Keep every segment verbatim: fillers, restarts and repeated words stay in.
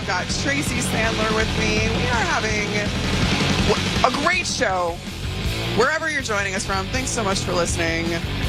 got Tracy Sandler with me. We are having a great show wherever you're joining us from. Thanks so much for listening.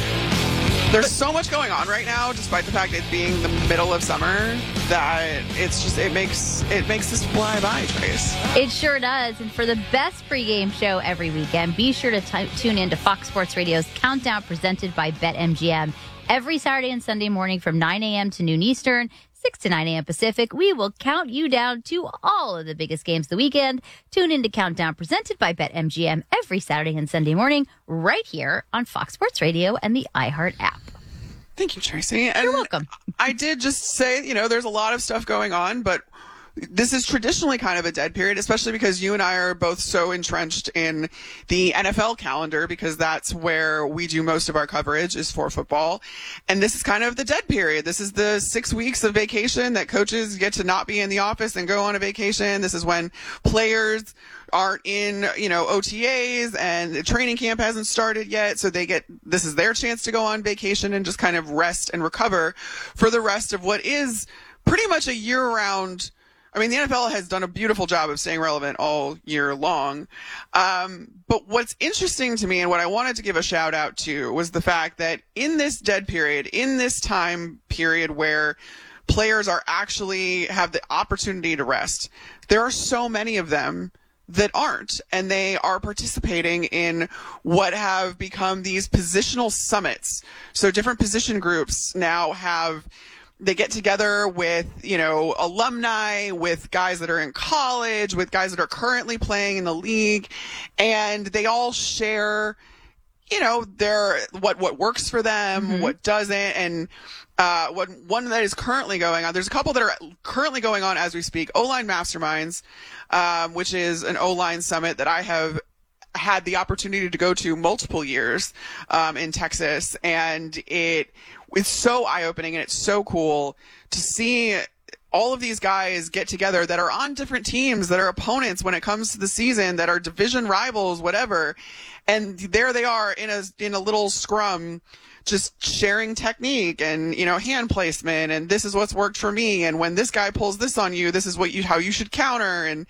There's so much going on right now, despite the fact it being the middle of summer, that it's just, it makes it makes this fly by, Trace. It sure does. And for the best pregame show every weekend, be sure to t- tune in to Fox Sports Radio's Countdown presented by BetMGM. Every Saturday and Sunday morning from nine a.m. to noon Eastern, six to nine a.m. Pacific, we will count you down to all of the biggest games of the weekend. Tune in to Countdown presented by BetMGM every Saturday and Sunday morning right here on Fox Sports Radio and the iHeart app. Thank you, Tracy. And You're welcome. I did just say, you know, there's a lot of stuff going on, but this is traditionally kind of a dead period, especially because you and I are both so entrenched in the N F L calendar, because that's where we do most of our coverage is for football. And this is kind of the dead period. This is the six weeks of vacation that coaches get to not be in the office and go on a vacation. This is when players aren't in, you know, O T As and the training camp hasn't started yet. So they get, this is their chance to go on vacation and just kind of rest and recover for the rest of what is pretty much a year round. I mean, the N F L has done a beautiful job of staying relevant all year long. Um, but what's interesting to me and what I wanted to give a shout out to was the fact that in this dead period, in this time period where players are actually have the opportunity to rest, there are so many of them that aren't, and they are participating in what have become these positional summits. So different position groups now have They get together with, you know, alumni, with guys that are in college, with guys that are currently playing in the league, and they all share, you know, their what what works for them, mm-hmm. what doesn't, and uh, what one that is currently going on. There's a couple that are currently going on as we speak. O-Line Masterminds, um, which is an O-Line summit that I have had the opportunity to go to multiple years um, in Texas, and it it's so eye-opening and it's so cool to see all of these guys get together that are on different teams, that are opponents when it comes to the season, that are division rivals, whatever. And there they are in a in a little scrum, just sharing technique and, you know, hand placement, and this is what's worked for me, and when this guy pulls this on you, this is what you how you should counter. And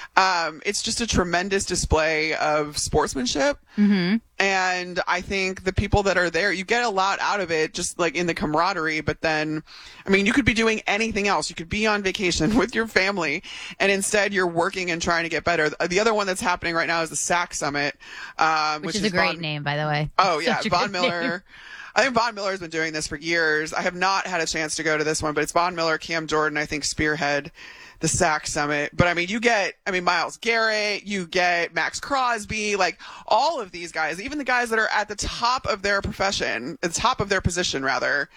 um, it's just a tremendous display of sportsmanship. Mm-hmm. And I think the people that are there, you get a lot out of it, just like in the camaraderie. But then, I mean, you could be doing anything else. You could be on vacation with your family, and instead you're working and trying to get better. The other one that's happening right now is the S A C Summit, um, which, which is, is a great Von, name, by the way. Oh yeah, Such Von Miller. Name. I think Von Miller has been doing this for years. I have not had a chance to go to this one, but it's Von Miller, Cam Jordan, I think, spearhead the S A C Summit. But I mean, you get, I mean, Myles Garrett, you get Max Crosby, like all of these guys, even the guys that are at the top of their profession, the top of their position rather,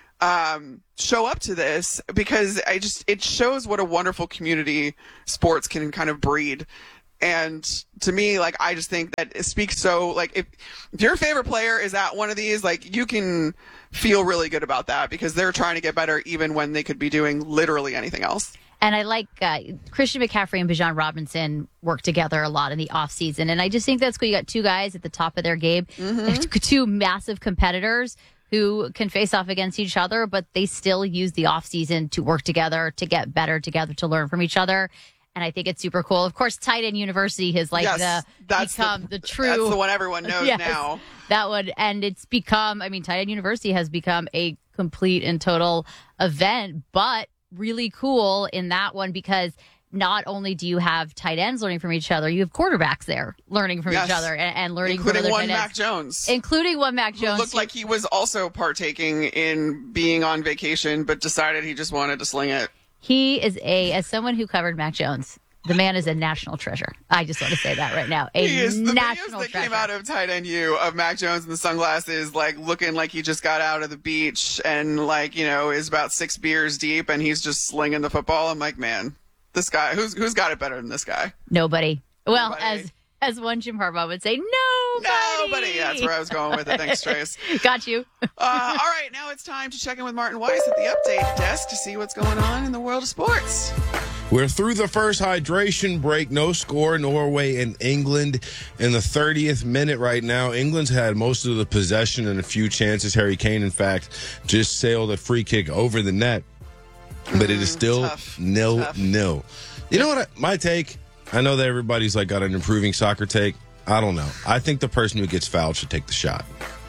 um, show up to this because I just, it shows what a wonderful community sports can kind of breed. And to me, like, I just think that it speaks so, like, if, if your favorite player is at one of these, like, you can feel really good about that because they're trying to get better even when they could be doing literally anything else. And I like uh, Christian McCaffrey and Bijan Robinson work together a lot in the offseason. And I just think that's cool. You got two guys at the top of their game, mm-hmm. two massive competitors who can face off against each other, but they still use the offseason to work together, to get better together, to learn from each other. And I think it's super cool. Of course, Tight End University has like yes, the that's become the, the true. That's the one everyone knows yes, now. That one, and it's become. I mean, Tight End University has become a complete and total event, but really cool in that one because not only do you have tight ends learning from each other, you have quarterbacks there learning from yes. each other and, and learning including from other one tight ends. Mac Jones, including one Mac Jones, who looked like he was also partaking in being on vacation, but decided he just wanted to sling it. He is a, as someone who covered Mac Jones, the man is a national treasure. I just want to say that right now. A he is. The national videos that treasure. came out of Tight End U of Mac Jones in the sunglasses, like looking like he just got out of the beach and like, you know, is about six beers deep and he's just slinging the football. I'm like, man, this guy, who's who's got it better than this guy? Nobody. Well, Nobody. as as one Jim Harbaugh would say, nobody. Nobody. Yeah, that's where I was going with it. Thanks, Trace. Got you. uh, all right, now it's time to check in with Martin Weiss at the update desk to see what's going on in the world of sports. We're through the first hydration break. No score, Norway and England in the thirtieth minute right now. England's had most of the possession and a few chances. Harry Kane, in fact, just sailed a free kick over the net. but it is still tough. nil Tough. nil. You know what? I, my take. I know that everybody's like got an improving soccer take. I don't know. I think the person who gets fouled should take the shot.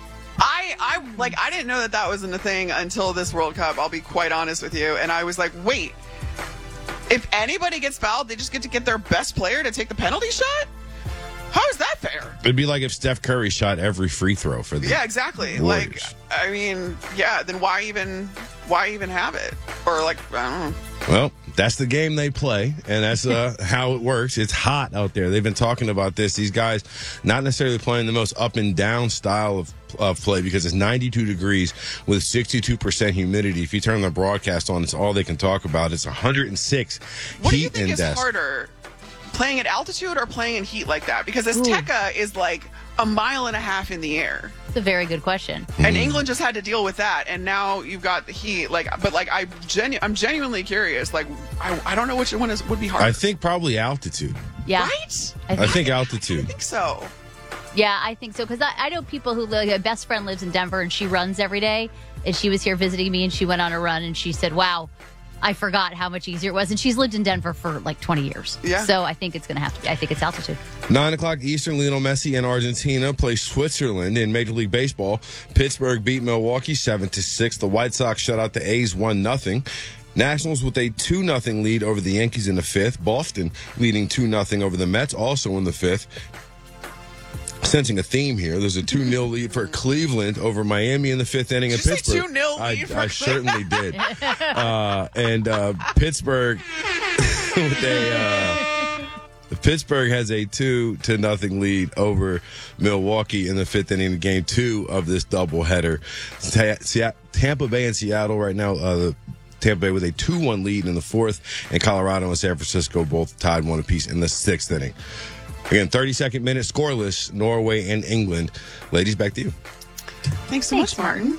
I, I like I didn't know that that wasn't a thing until this World Cup. I'll be quite honest with you. And I was like, wait, if anybody gets fouled, they just get to get their best player to take the penalty shot? How is that fair? It'd be like if Steph Curry shot every free throw for the Yeah, exactly. Warriors. Like, I mean, yeah. Then why even why even have it? Or like, I don't know. Well, that's the game they play, and that's uh, how it works. It's hot out there. They've been talking about this. These guys not necessarily playing the most up and down style of, of play because it's ninety-two degrees with sixty-two percent humidity. If you turn the broadcast on, it's all they can talk about. It's one hundred six What do you heat think is index. harder, playing at altitude or playing in heat like that? Because Azteca is like a mile and a half in the air. It's a very good question. And England just had to deal with that, and now you've got the heat. Like, but like, I genu- I'm genuinely curious. Like, I, I don't know which one is would be harder. I think probably altitude. Yeah. Right? I think I altitude. think so. Yeah, I think so. Because I, I know people who, like, my best friend lives in Denver and she runs every day. And she was here visiting me and she went on a run and she said, wow, I forgot how much easier it was. And she's lived in Denver for like twenty years. Yeah. So I think it's going to have to be, I think it's altitude. Nine o'clock Eastern, Lionel Messi and Argentina play Switzerland in Major League Baseball. Pittsburgh beat Milwaukee seven to six. The White Sox shut out the A's one nothing. Nationals with a two nothing lead over the Yankees in the fifth. Boston leading two nothing over the Mets, also in the fifth. Sensing a theme here. There's a two nil lead for Cleveland over Miami in the fifth inning Did of you say Pittsburgh. two nil I, lead for I certainly did. Uh, and uh, Pittsburgh with a uh, Pittsburgh has a two to nothing lead over Milwaukee in the fifth inning of game two of this doubleheader. Ta- Se- Tampa Bay and Seattle right now. Uh, the Tampa Bay with a two one lead in the fourth, and Colorado and San Francisco both tied one apiece in the sixth inning. Again, thirty-second minute, scoreless, Norway and England. Ladies, back to you. Thanks so Thanks, much, Martin.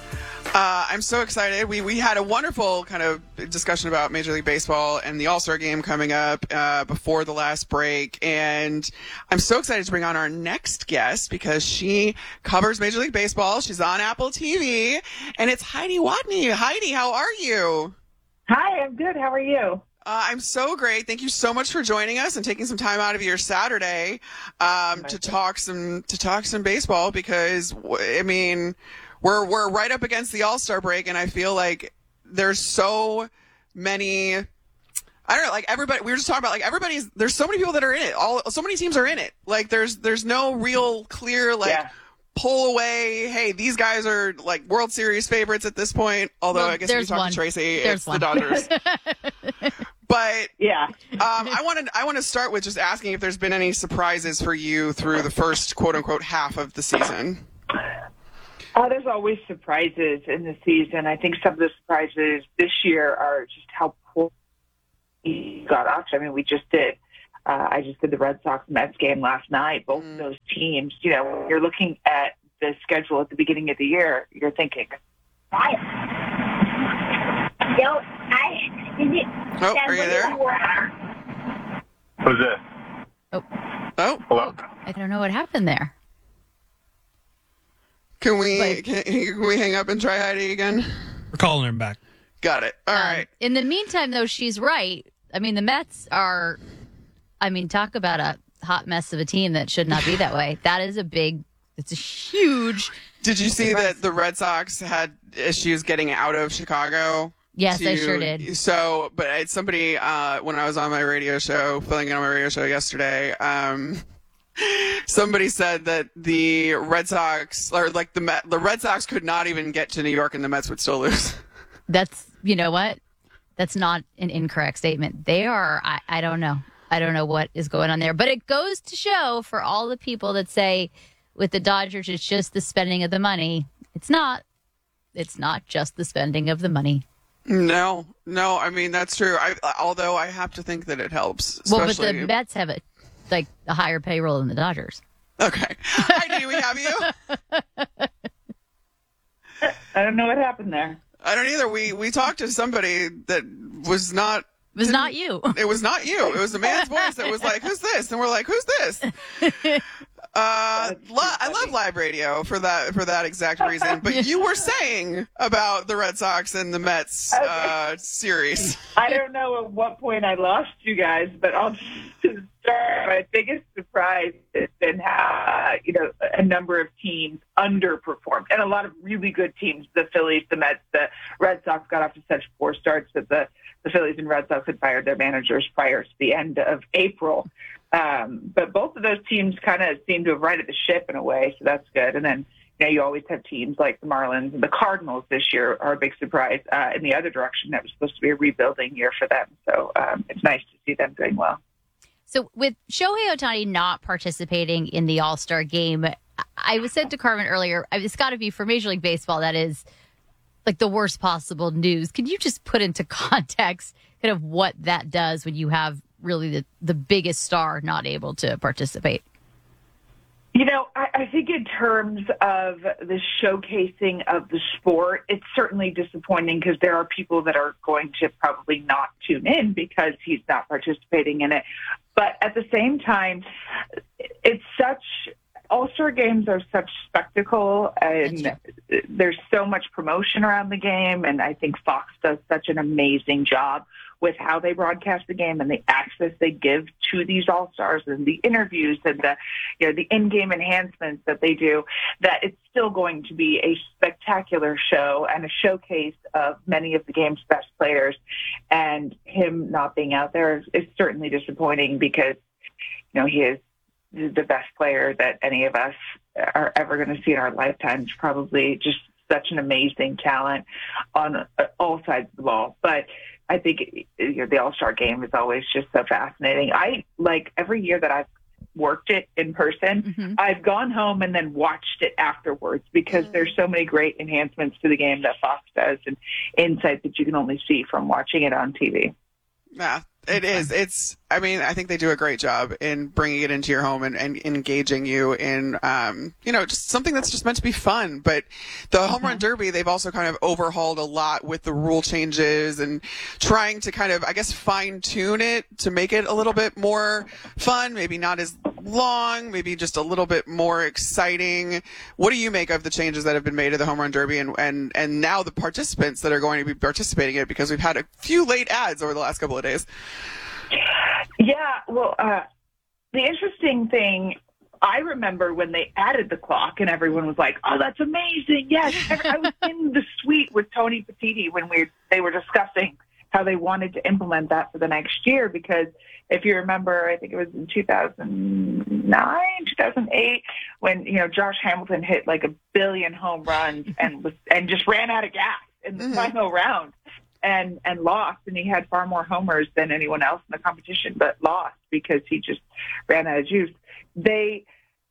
Uh, I'm so excited. We we had a wonderful kind of discussion about Major League Baseball and the All-Star Game coming up uh, before the last break. And I'm so excited to bring on our next guest because she covers Major League Baseball. She's on Apple T V. And it's Heidi Watney. Heidi, how are you? Hi, I'm good. How are you? Uh, I'm so great. Thank you so much for joining us and taking some time out of your Saturday um, to talk some to talk some baseball because I mean we're we're right up against the All-Star break and I feel like there's so many. I don't know, like everybody. We were just talking about like everybody's. There's so many people that are in it. All so many teams are in it. Like there's there's no real clear like. Yeah. Pull away. Hey, these guys are like World Series favorites at this point. Although Well, I guess if you there's talk one. to Tracy, There's it's one. the Dodgers. But Yeah. um, I want to I want to start with just asking if there's been any surprises for you through the first quote unquote half of the season. Oh, there's always surprises in the season. I think some of the surprises this year are just how poor we got off. I mean, we just did. Uh, I just did the Red Sox Mets game last night. Both of those teams, you know, when you're looking at the schedule at the beginning of the year, you're thinking, I, yo, I did it. Oh, are you there? Who's this? Oh, Oh, Hello? I don't know what happened there. can we Wait. can, can we hang up and try Heidi again? We're calling him back. Got it. All Um, right. In the meantime, though, she's right. I mean, the Mets are, I mean, talk about a hot mess of a team that should not be that way. That is a big, it's a huge. Did you see that the Red Sox had issues getting out of Chicago? Yes, I to- sure did. So, but it's somebody uh, when I was on my radio show, filling in on my radio show yesterday. Um, somebody said that the Red Sox, or like the Met, the Red Sox, could not even get to New York, and the Mets would still lose. That's, you know what? That's not an incorrect statement. They are, I, I don't know. I don't know what is going on there. But it goes to show for all the people that say with the Dodgers, it's just the spending of the money. It's not. It's not just the spending of the money. No, no. I mean that's true. I, although I have to think that it helps. Well, but Especially, the Mets have a like a higher payroll than the Dodgers. okay. Heidi, do we have you? I don't know what happened there. I don't either. We we talked to somebody that was not. It was not you. It was not you. It was a man's voice that was like, "Who's this?" And we're like, "Who's this?" Uh, lo- I love live radio for that for that exact reason. But you were saying about the Red Sox and the Mets uh, series. I don't know at what point I lost you guys, but I'll just start. My biggest surprise has been how, you know, a number of teams underperformed, and a lot of really good teams, the Phillies, the Mets, the Red Sox, got off to such poor starts that the, the Phillies and Red Sox had fired their managers prior to the end of April. Um, but both of those teams kind of seem to have righted the ship in a way, so that's good. And then, you know, you always have teams like the Marlins and the Cardinals this year are a big surprise uh, in the other direction. That was supposed to be a rebuilding year for them. So um, it's nice to see them doing well. So with Shohei Ohtani not participating in the All-Star game, I was said to Carmen earlier, it's got to be for Major League Baseball, that is like the worst possible news. Can you just put into context kind of what that does when you have really the, the biggest star not able to participate? You know, I, I think in terms of the showcasing of the sport, it's certainly disappointing because there are people that are going to probably not tune in because he's not participating in it. But at the same time, it's such All-Star games are such spectacle, and there's so much promotion around the game, and I think Fox does such an amazing job with how they broadcast the game and the access they give to these All-Stars and the interviews and the, you know, the in-game enhancements that they do, that it's still going to be a spectacular show and a showcase of many of the game's best players. And him not being out there is, is certainly disappointing because, you know, he is the best player that any of us are ever going to see in our lifetimes, probably just such an amazing talent on all sides of the ball. But I think, you know, the All-Star game is always just so fascinating. I, like, every year that I've worked it in person, mm-hmm. I've gone home and then watched it afterwards because mm-hmm. there's so many great enhancements to the game that Fox does and insights that you can only see from watching it on T V. Yeah, it is. It's, I mean, I think they do a great job in bringing it into your home and, and engaging you in, um, you know, just something that's just meant to be fun. But the Home Run Derby, they've also kind of overhauled a lot with the rule changes and trying to kind of, I guess, fine tune it to make it a little bit more fun, maybe not as long, maybe just a little bit more exciting. What do you make of the changes that have been made to the Home Run Derby and, and, and now the participants that are going to be participating in it, because we've had a few late ads over the last couple of days? Yeah, well, uh, the interesting thing, I remember when they added the clock and everyone was like, oh, that's amazing. Yes. I was in the suite with Tony Petitti when we they were discussing how they wanted to implement that for the next year, because if you remember, I think it was in two thousand nine, two thousand eight, when, you know, Josh Hamilton hit like a billion home runs and was and just ran out of gas in the mm-hmm. final round. And and lost, and he had far more homers than anyone else in the competition, but lost because he just ran out of juice. They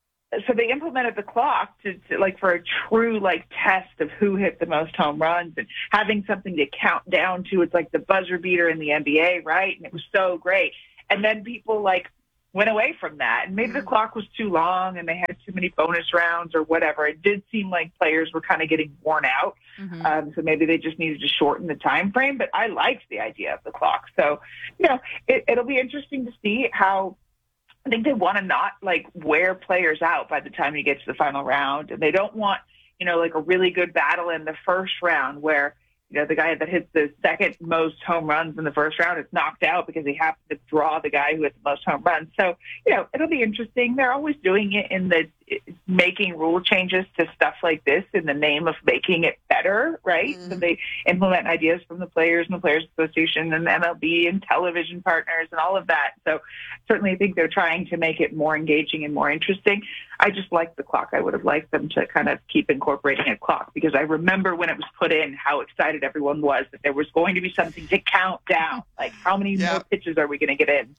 so they implemented the clock to, to like for a true like test of who hit the most home runs and having something to count down to. It's like the buzzer beater in the N B A, right? And it was so great. And then people like went away from that, and maybe the clock was too long and they had too many bonus rounds or whatever. It did seem like players were kind of getting worn out. Mm-hmm. Um, so maybe they just needed to shorten the time frame, but I liked the idea of the clock. So, you know, it, it'll be interesting to see how, I think they want to not like wear players out by the time you get to the final round. And they don't want, you know, like a really good battle in the first round where, you know, the guy that hits the second most home runs in the first round is knocked out because he happened to draw the guy who hit the most home runs. So, you know, it'll be interesting. They're always doing it in the making rule changes to stuff like this in the name of making it better, right? Mm-hmm. So they implement ideas from the players and the Players Association and M L B and television partners and all of that. So certainly I think they're trying to make it more engaging and more interesting. I just like the clock. I would have liked them to kind of keep incorporating a clock because I remember when it was put in how excited everyone was that there was going to be something to count down. Like, how many yeah. more pitches are we going to get in?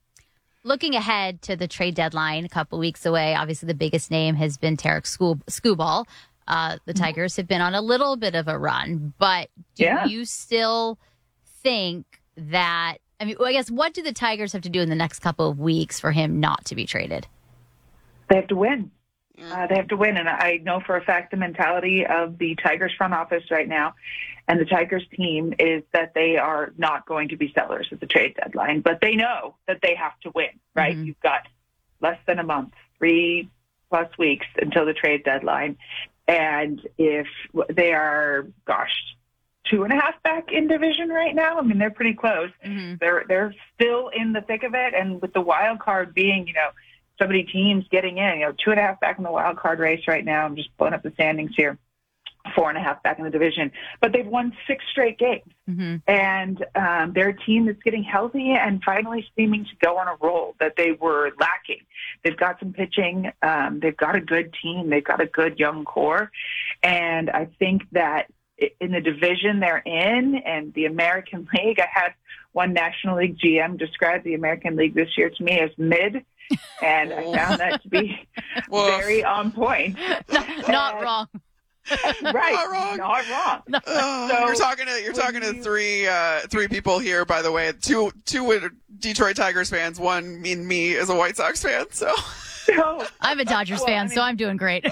Looking ahead to the trade deadline a couple weeks away, obviously the biggest name has been Tarek Skubal. Uh, the Tigers have been on a little bit of a run, but do yeah. you still think that, I mean, well, I guess, what do the Tigers have to do in the next couple of weeks for him not to be traded? They have to win. Uh, they have to win. And I know for a fact the mentality of the Tigers front office right now and the Tigers team is that they are not going to be sellers at the trade deadline, but they know that they have to win, right? Mm-hmm. You've got less than a month, three, plus weeks until the trade deadline. And if they are, gosh, two and a half back in division right now, I mean, they're pretty close. Mm-hmm. They're they're still in the thick of it. And with the wild card being, you know, so many teams getting in, you know, two and a half back in the wild card race right now. I'm just pulling up the standings here. Four and a half back in the division, but they've won six straight games. Mm-hmm. And um, they're a team that's getting healthy and finally seeming to go on a roll that they were lacking. They've got some pitching. Um, they've got a good team. They've got a good young core. And I think that in the division they're in and the American League, I had one National League G M describe the American League this year to me as mid. And I found that to be very on point. Not, not and, wrong. Right, Not wrong. Not wrong. Uh, So, you're talking to you're talking to you- three uh, three people here, by the way. Two two Detroit Tigers fans. One mean me as a White Sox fan. So So, I'm a Dodgers Well, fan, I mean- so I'm doing great.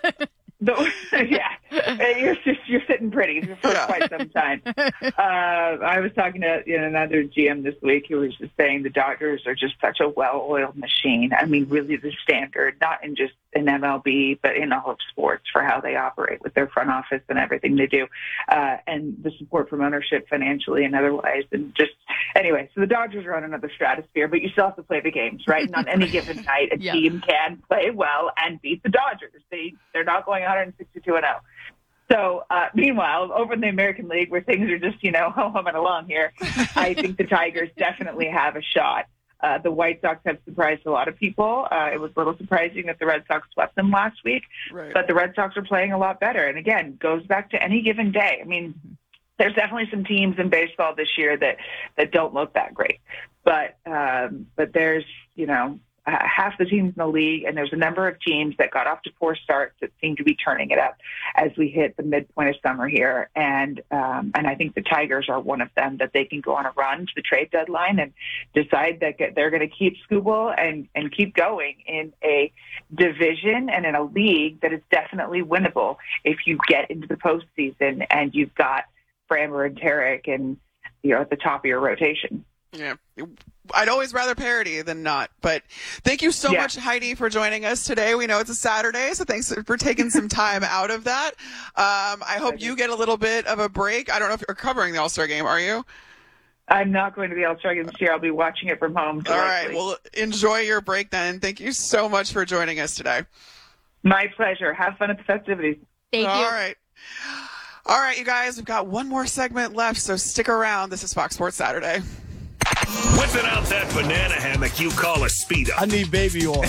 the, yeah, you're just you're sitting pretty for Yeah. quite some time. Uh, I was talking to you know, another G M this week who was just saying the Dodgers are just such a well-oiled machine. I mean, really the standard, not in just in M L B, but in all of sports for how they operate with their front office and everything they do, uh, and the support from ownership financially and otherwise. And just anyway, so the Dodgers are on another stratosphere, but you still have to play the games, right? And on any given night, a Yeah. team can play well and beat the Dodgers. They they're not going one sixty-two and oh. So, uh, meanwhile, over in the American League, where things are just, you know, humming along here, I think the Tigers definitely have a shot. Uh, the White Sox have surprised a lot of people. Uh, it was a little surprising that the Red Sox swept them last week, right. but the Red Sox are playing a lot better. And again, goes back to any given day. I mean, there's definitely some teams in baseball this year that, that don't look that great, but um, but there's, you know, Uh, half the teams in the league, and there's a number of teams that got off to poor starts that seem to be turning it up as we hit the midpoint of summer here. And um, and I think the Tigers are one of them that they can go on a run to the trade deadline and decide that they're going to keep Skubal and, and keep going in a division and in a league that is definitely winnable if you get into the postseason and you've got Framber and Tarek and, you know, at the top of your rotation. Yeah. I'd always rather parody than not. But thank you so Yeah. much, Heidi, for joining us today. We know it's a Saturday, so thanks for taking some time out of that. Um, I hope you get a little bit of a break. I don't know if you're covering the All-Star game, are you? I'm not going to the All-Star game this year. I'll be watching it from home. All right. directly. Well, enjoy your break then. Thank you so much for joining us today. My pleasure. Have fun at the festivities. Thank you. All right. All right, you guys, we've got one more segment left, so stick around. This is Fox Sports Saturday. Whipping out that banana hammock you call a speedo. I need baby oil.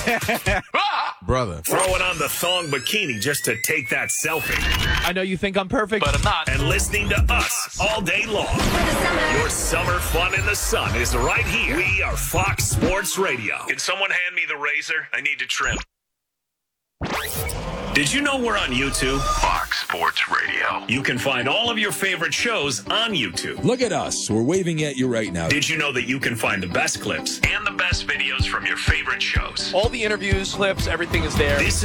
Brother. Throwing on the thong bikini just to take that selfie. I know you think I'm perfect, but I'm not. And listening to us all day long. Your summer fun in the sun is right here. We are Fox Sports Radio. Can someone hand me the razor? I need to trim. Did you know we're on YouTube? Fox Sports Radio. You can find all of your favorite shows on YouTube. Look at us. We're waving at you right now. Did you know that you can find the best clips and the best videos from your favorite shows? All the interviews, clips, everything is there. This